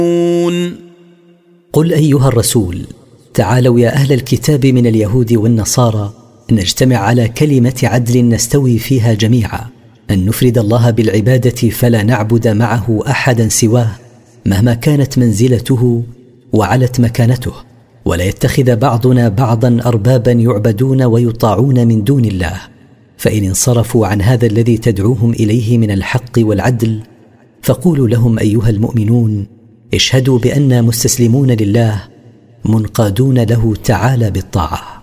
قل أيها الرسول: تعالوا يا أهل الكتاب من اليهود والنصارى نجتمع على كلمة عدل نستوي فيها جميعا، أن نفرد الله بالعبادة فلا نعبد معه أحدا سواه مهما كانت منزلته وعلت مكانته، ولا يتخذ بعضنا بعضا أربابا يعبدون ويطاعون من دون الله. فإن انصرفوا عن هذا الذي تدعوهم إليه من الحق والعدل فقولوا لهم أيها المؤمنون: اشهدوا بأننا مستسلمون لله منقادون له تعالى بالطاعة.